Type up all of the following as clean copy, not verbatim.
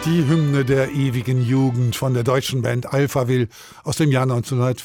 Die Hymne der ewigen Jugend von der deutschen Band Alphaville aus dem Jahr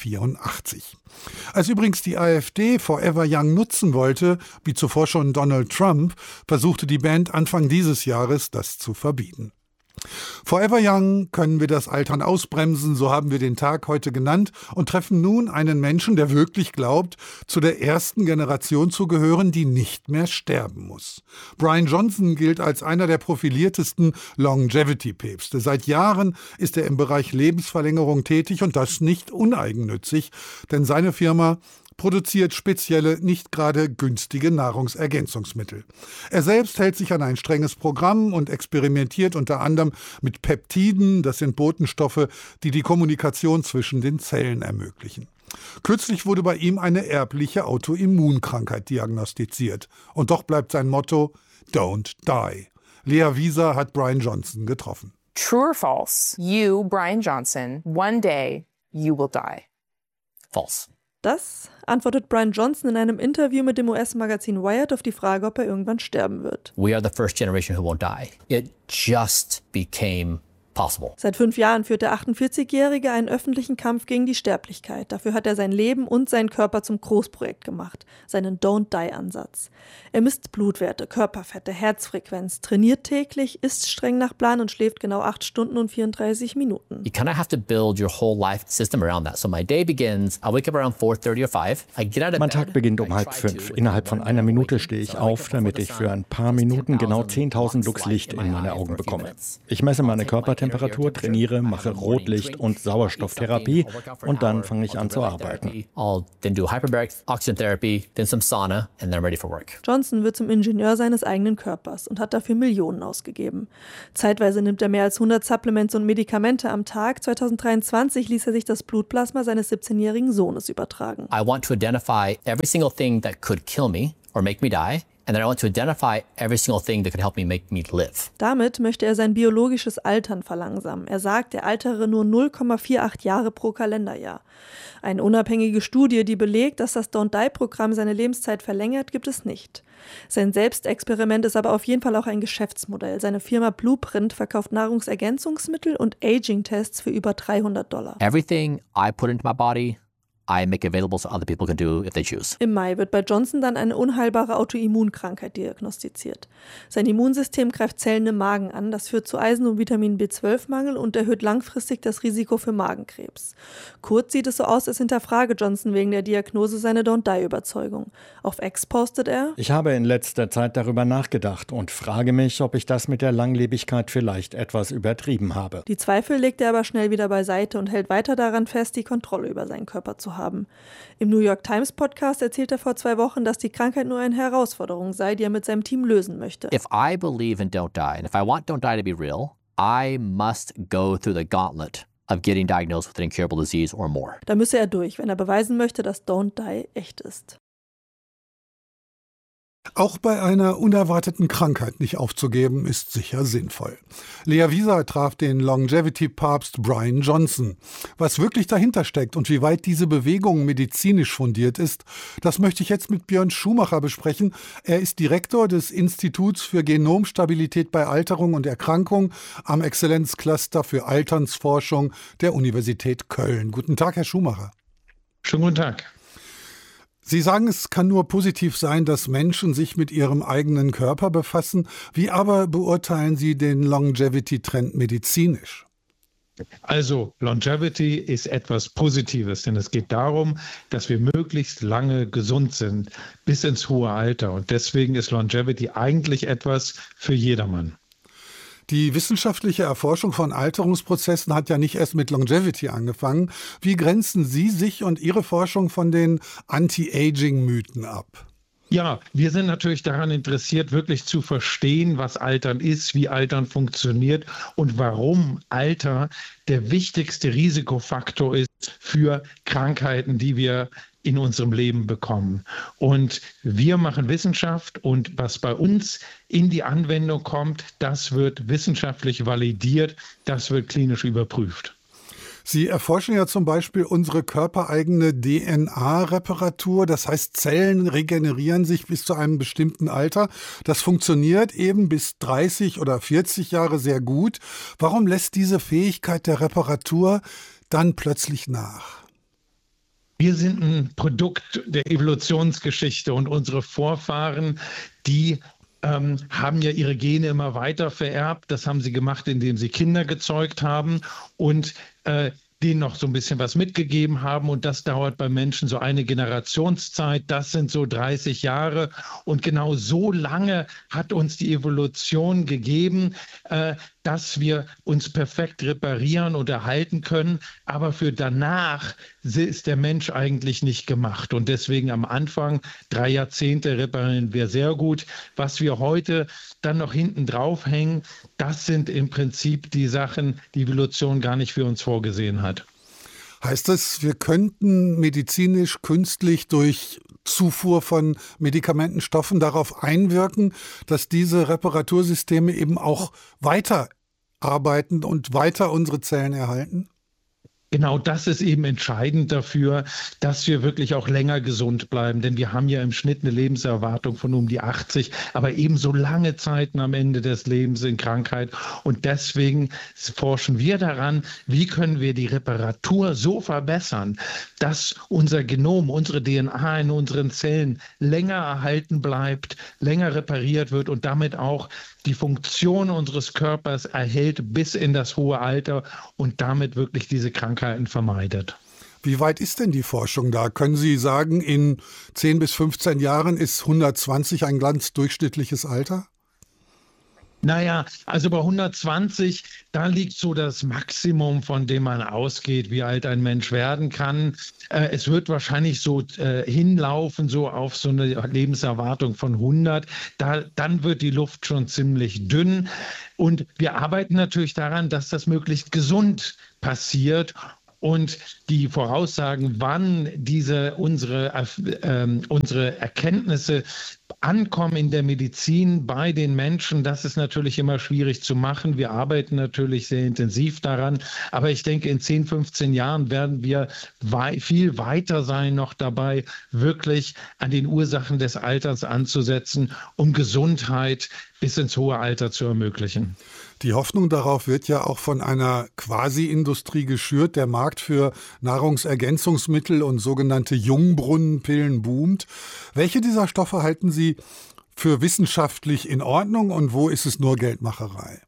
1984. Als übrigens die AfD Forever Young nutzen wollte, wie zuvor schon Donald Trump, versuchte die Band Anfang dieses Jahres, das zu verbieten. Forever Young können wir das Altern ausbremsen, so haben wir den Tag heute genannt und treffen nun einen Menschen, der wirklich glaubt, zu der ersten Generation zu gehören, die nicht mehr sterben muss. Brian Johnson gilt als einer der profiliertesten Longevity-Päpste. Seit Jahren ist er im Bereich Lebensverlängerung tätig und das nicht uneigennützig, denn seine Firma produziert spezielle, nicht gerade günstige Nahrungsergänzungsmittel. Er selbst hält sich an ein strenges Programm und experimentiert unter anderem mit Peptiden, das sind Botenstoffe, die die Kommunikation zwischen den Zellen ermöglichen. Kürzlich wurde bei ihm eine erbliche Autoimmunkrankheit diagnostiziert. Und doch bleibt sein Motto Don't Die. Lea Wieser hat Brian Johnson getroffen. True or false? You, Brian Johnson, one day you will die. False. Das antwortet Brian Johnson in einem Interview mit dem US-Magazin Wired auf die Frage, ob er irgendwann sterben wird. We are the first generation who won't die. It just became possible. Seit 5 Jahren führt der 48-Jährige einen öffentlichen Kampf gegen die Sterblichkeit. Dafür hat er sein Leben und seinen Körper zum Großprojekt gemacht, seinen Don't-Die-Ansatz. Er misst Blutwerte, Körperfette, Herzfrequenz, trainiert täglich, isst streng nach Plan und schläft genau 8 Stunden und 34 Minuten. You kind of have to build your whole life system around that. So my day begins, I wake up around 4:30 or 5. I get out of bed. Mein Tag beginnt um 4:30. Innerhalb von einer Minute stehe ich auf, damit ich für ein paar Minuten genau 10.000 Lux Licht in meine Augen bekomme. Ich messe meine Körpertemperatur, trainiere, mache Rotlicht- und Sauerstofftherapie und dann fange ich an zu arbeiten. I'll then do hyperbaric oxygen therapy, then some sauna, and then I'm ready for work. Johnson wird zum Ingenieur seines eigenen Körpers und hat dafür Millionen ausgegeben. Zeitweise nimmt er mehr als 100 Supplements und Medikamente am Tag. 2023 ließ er sich das Blutplasma seines 17-jährigen Sohnes übertragen. I want to identify every single thing that could kill me or make me die. And then I want to identify every single thing that could help me make me live. Damit möchte er sein biologisches Altern verlangsamen. Er sagt, er altere nur 0,48 Jahre pro Kalenderjahr. Eine unabhängige Studie, die belegt, dass das Don't-Die-Programm seine Lebenszeit verlängert, gibt es nicht. Sein Selbstexperiment ist aber auf jeden Fall auch ein Geschäftsmodell. Seine Firma Blueprint verkauft Nahrungsergänzungsmittel und Aging-Tests für über $300. Everything I put into my body, I make available so other people can do if they choose. Im Mai wird bei Johnson dann eine unheilbare Autoimmunkrankheit diagnostiziert. Sein Immunsystem greift Zellen im Magen an, das führt zu Eisen- und Vitamin B12-Mangel und erhöht langfristig das Risiko für Magenkrebs. Kurz sieht es so aus, als hinterfrage Johnson wegen der Diagnose seine Don't-Die-Überzeugung. Auf X postet er: Ich habe in letzter Zeit darüber nachgedacht und frage mich, ob ich das mit der Langlebigkeit vielleicht etwas übertrieben habe. Die Zweifel legt er aber schnell wieder beiseite und hält weiter daran fest, die Kontrolle über seinen Körper zu haben. Im New York Times Podcast erzählt er vor 2 Wochen, dass die Krankheit nur eine Herausforderung sei, die er mit seinem Team lösen möchte. If I believe in Don't Die, and if I want Don't Die to be real, I must go through the gauntlet of getting diagnosed with an incurable disease or more. Da müsse er durch, wenn er beweisen möchte, dass Don't Die echt ist. Auch bei einer unerwarteten Krankheit nicht aufzugeben, ist sicher sinnvoll. Lea Wieser traf den Longevity-Papst Brian Johnson. Was wirklich dahinter steckt und wie weit diese Bewegung medizinisch fundiert ist, das möchte ich jetzt mit Björn Schumacher besprechen. Er ist Direktor des Instituts für Genomstabilität bei Alterung und Erkrankung am Exzellenzcluster für Alternsforschung der Universität Köln. Guten Tag, Herr Schumacher. Schönen guten Tag. Sie sagen, es kann nur positiv sein, dass Menschen sich mit ihrem eigenen Körper befassen. Wie aber beurteilen Sie den Longevity-Trend medizinisch? Also Longevity ist etwas Positives, denn es geht darum, dass wir möglichst lange gesund sind, bis ins hohe Alter. Und deswegen ist Longevity eigentlich etwas für jedermann. Die wissenschaftliche Erforschung von Alterungsprozessen hat ja nicht erst mit Longevity angefangen. Wie grenzen Sie sich und Ihre Forschung von den Anti-Aging-Mythen ab? Ja, wir sind natürlich daran interessiert, wirklich zu verstehen, was Altern ist, wie Altern funktioniert und warum Alter der wichtigste Risikofaktor ist für Krankheiten, die wir in unserem Leben bekommen. Und wir machen Wissenschaft und was bei uns in die Anwendung kommt, das wird wissenschaftlich validiert, das wird klinisch überprüft. Sie erforschen ja zum Beispiel unsere körpereigene DNA-Reparatur. Das heißt, Zellen regenerieren sich bis zu einem bestimmten Alter. Das funktioniert eben bis 30 oder 40 Jahre sehr gut. Warum lässt diese Fähigkeit der Reparatur dann plötzlich nach? Wir sind ein Produkt der Evolutionsgeschichte und unsere Vorfahren, die haben ja ihre Gene immer weiter vererbt. Das haben sie gemacht, indem sie Kinder gezeugt haben und denen noch so ein bisschen was mitgegeben haben. Und das dauert bei Menschen so eine Generationszeit. Das sind so 30 Jahre. Und genau so lange hat uns die Evolution gegeben, dass wir uns perfekt reparieren und erhalten können. Aber für danach ist der Mensch eigentlich nicht gemacht. Und deswegen am Anfang, 3 Jahrzehnte reparieren wir sehr gut. Was wir heute dann noch hinten drauf hängen, das sind im Prinzip die Sachen, die Evolution gar nicht für uns vorgesehen hat. Heißt das, wir könnten medizinisch, künstlich durch Zufuhr von Medikamentenstoffen darauf einwirken, dass diese Reparatursysteme eben auch weiter arbeiten und weiter unsere Zellen erhalten? Genau das ist eben entscheidend dafür, dass wir wirklich auch länger gesund bleiben. Denn wir haben ja im Schnitt eine Lebenserwartung von um die 80, aber ebenso lange Zeiten am Ende des Lebens in Krankheit. Und deswegen forschen wir daran, wie können wir die Reparatur so verbessern, dass unser Genom, unsere DNA in unseren Zellen länger erhalten bleibt, länger repariert wird und damit auch die Funktion unseres Körpers erhält bis in das hohe Alter und damit wirklich diese Krankheiten vermeidet. Wie weit ist denn die Forschung da? Können Sie sagen, in 10 bis 15 Jahren ist 120 ein ganz durchschnittliches Alter? Naja, also bei 120, da liegt so das Maximum, von dem man ausgeht, wie alt ein Mensch werden kann. Es wird wahrscheinlich so hinlaufen, so auf so eine Lebenserwartung von 100. Dann wird die Luft schon ziemlich dünn. Und wir arbeiten natürlich daran, dass das möglichst gesund passiert. Und die Voraussagen, wann unsere Erkenntnisse ankommen in der Medizin bei den Menschen, das ist natürlich immer schwierig zu machen. Wir arbeiten natürlich sehr intensiv daran, aber ich denke, in 10, 15 Jahren werden wir viel weiter sein noch dabei, wirklich an den Ursachen des Alters anzusetzen, um Gesundheit bis ins hohe Alter zu ermöglichen. Die Hoffnung darauf wird ja auch von einer Quasi-Industrie geschürt. Der Markt für Nahrungsergänzungsmittel und sogenannte Jungbrunnenpillen boomt. Welche dieser Stoffe halten Sie für wissenschaftlich in Ordnung und wo ist es nur Geldmacherei?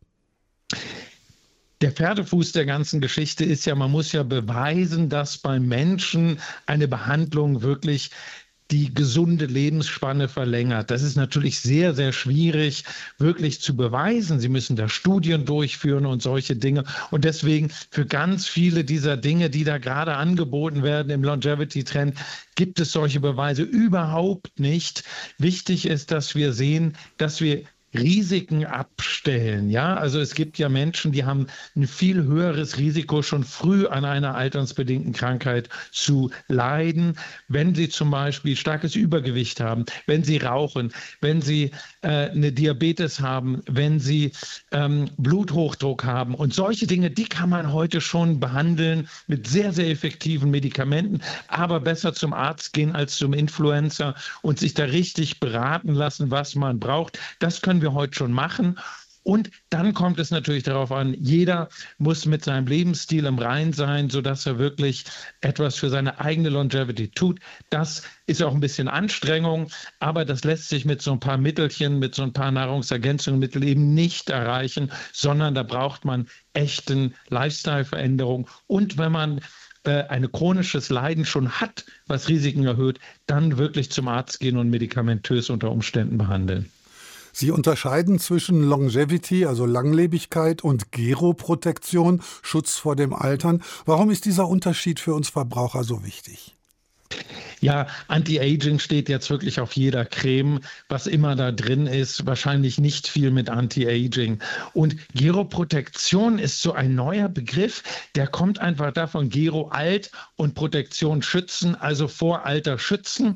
Der Pferdefuß der ganzen Geschichte ist ja, man muss ja beweisen, dass beim Menschen eine Behandlung wirklich die gesunde Lebensspanne verlängert. Das ist natürlich sehr, sehr schwierig wirklich zu beweisen. Sie müssen da Studien durchführen und solche Dinge. Und deswegen für ganz viele dieser Dinge, die da gerade angeboten werden im Longevity-Trend, gibt es solche Beweise überhaupt nicht. Wichtig ist, dass wir sehen, dass wir Risiken abstellen. Ja, also es gibt ja Menschen, die haben ein viel höheres Risiko, schon früh an einer altersbedingten Krankheit zu leiden, wenn sie zum Beispiel starkes Übergewicht haben, wenn sie rauchen, wenn sie eine Diabetes haben, wenn sie Bluthochdruck haben. Und solche Dinge, die kann man heute schon behandeln mit sehr, sehr effektiven Medikamenten, aber besser zum Arzt gehen als zum Influencer und sich da richtig beraten lassen, was man braucht. Das können wir heute schon machen. Und dann kommt es natürlich darauf an, jeder muss mit seinem Lebensstil im Reinen sein, sodass er wirklich etwas für seine eigene Longevity tut. Das ist auch ein bisschen Anstrengung, aber das lässt sich mit so ein paar Mittelchen, mit so ein paar Nahrungsergänzungsmitteln eben nicht erreichen, sondern da braucht man echten Lifestyle-Veränderung. Und wenn man ein chronisches Leiden schon hat, was Risiken erhöht, dann wirklich zum Arzt gehen und medikamentös unter Umständen behandeln. Sie unterscheiden zwischen Longevity, also Langlebigkeit, und Geroprotektion, Schutz vor dem Altern. Warum ist dieser Unterschied für uns Verbraucher so wichtig? Ja, Anti-Aging steht jetzt wirklich auf jeder Creme, was immer da drin ist, wahrscheinlich nicht viel mit Anti-Aging. Und Geroprotektion ist so ein neuer Begriff, der kommt einfach davon, Gero alt und Protektion schützen, also vor Alter schützen.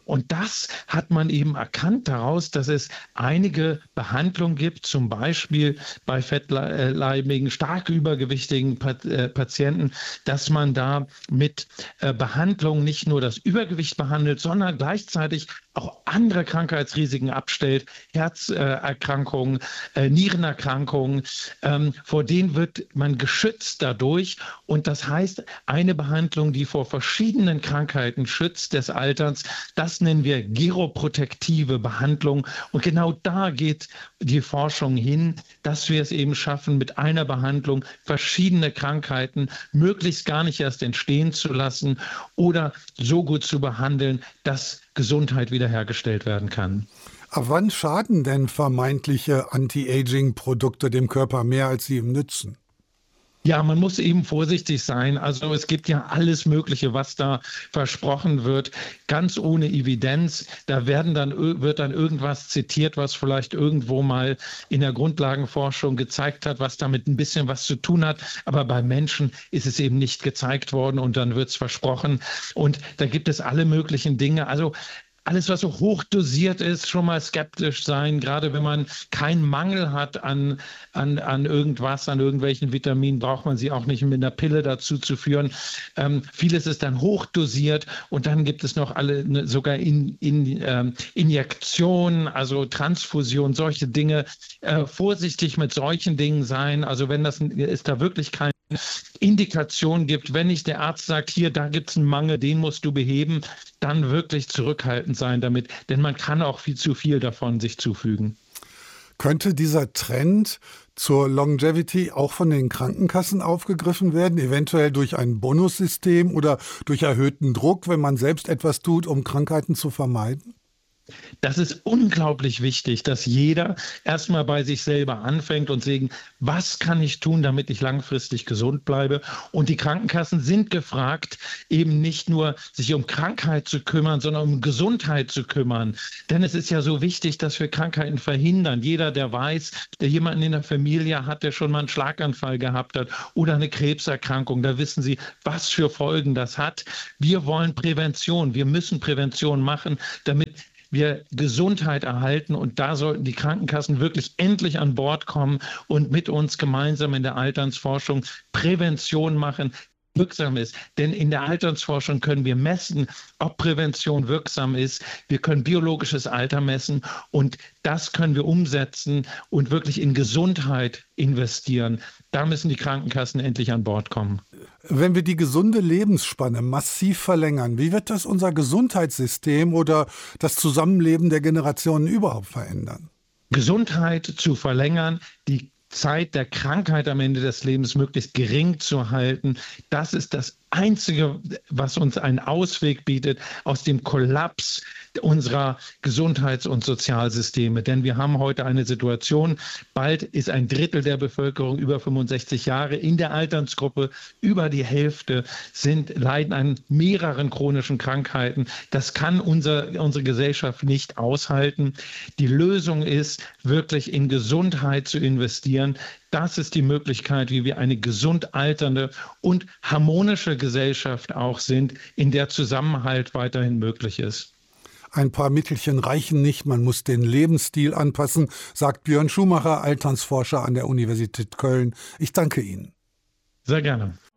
Und das hat man eben erkannt daraus, dass es einige Behandlungen gibt, zum Beispiel bei fettleibigen, stark übergewichtigen Patienten, dass man da mit Behandlung nicht nur das Übergewicht behandelt, sondern gleichzeitig auch andere Krankheitsrisiken abstellt, Herzerkrankungen, Nierenerkrankungen, vor denen wird man geschützt dadurch. Und das heißt, eine Behandlung, die vor verschiedenen Krankheiten schützt des Alterns, das nennen wir geroprotektive Behandlung. Und genau da geht die Forschung hin, dass wir es eben schaffen, mit einer Behandlung verschiedene Krankheiten möglichst gar nicht erst entstehen zu lassen oder so gut zu behandeln, dass Gesundheit wiederhergestellt werden kann. Ab wann schaden denn vermeintliche Anti-Aging-Produkte dem Körper mehr, als sie ihm nützen? Ja, man muss eben vorsichtig sein. Also es gibt ja alles Mögliche, was da versprochen wird, ganz ohne Evidenz. Da wird dann irgendwas zitiert, was vielleicht irgendwo mal in der Grundlagenforschung gezeigt hat, was damit ein bisschen was zu tun hat. Aber bei Menschen ist es eben nicht gezeigt worden und dann wird es versprochen. Und da gibt es alle möglichen Dinge. Also alles, was so hochdosiert ist, schon mal skeptisch sein, gerade wenn man keinen Mangel hat an irgendwas, an irgendwelchen Vitaminen, braucht man sie auch nicht mit einer Pille dazu zu führen. Vieles ist dann hochdosiert und dann gibt es noch sogar Injektionen, also Transfusion, solche Dinge. Vorsichtig mit solchen Dingen sein, also wenn es da wirklich keine Indikation gibt, wenn nicht der Arzt sagt, hier, da gibt es einen Mangel, den musst du beheben, dann wirklich zurückhaltend sein damit, denn man kann auch viel zu viel davon sich zufügen. Könnte dieser Trend zur Longevity auch von den Krankenkassen aufgegriffen werden, eventuell durch ein Bonussystem oder durch erhöhten Druck, wenn man selbst etwas tut, um Krankheiten zu vermeiden? Das ist unglaublich wichtig, dass jeder erstmal bei sich selber anfängt und sagt, was kann ich tun, damit ich langfristig gesund bleibe? Und die Krankenkassen sind gefragt, eben nicht nur sich um Krankheit zu kümmern, sondern um Gesundheit zu kümmern. Denn es ist ja so wichtig, dass wir Krankheiten verhindern. Jeder, der weiß, der jemanden in der Familie hat, der schon mal einen Schlaganfall gehabt hat oder eine Krebserkrankung, da wissen Sie, was für Folgen das hat. Wir wollen Prävention. Wir müssen Prävention machen, damit wir Gesundheit erhalten, und da sollten die Krankenkassen wirklich endlich an Bord kommen und mit uns gemeinsam in der Alternsforschung Prävention machen, wirksam ist. Denn in der Alternsforschung können wir messen, ob Prävention wirksam ist. Wir können biologisches Alter messen und das können wir umsetzen und wirklich in Gesundheit investieren. Da müssen die Krankenkassen endlich an Bord kommen. Wenn wir die gesunde Lebensspanne massiv verlängern, wie wird das unser Gesundheitssystem oder das Zusammenleben der Generationen überhaupt verändern? Gesundheit zu verlängern, die Zeit der Krankheit am Ende des Lebens möglichst gering zu halten, das ist das Einzige, was uns einen Ausweg bietet aus dem Kollaps unserer Gesundheits- und Sozialsysteme. Denn wir haben heute eine Situation, bald ist ein Drittel der Bevölkerung über 65 Jahre in der Alternsgruppe, über die Hälfte leiden an mehreren chronischen Krankheiten. Das kann unsere Gesellschaft nicht aushalten. Die Lösung ist, wirklich in Gesundheit zu investieren. Das ist die Möglichkeit, wie wir eine gesund alternde und harmonische Gesellschaft auch sind, in der Zusammenhalt weiterhin möglich ist. Ein paar Mittelchen reichen nicht, man muss den Lebensstil anpassen, sagt Björn Schumacher, Alternsforscher an der Universität Köln. Ich danke Ihnen. Sehr gerne.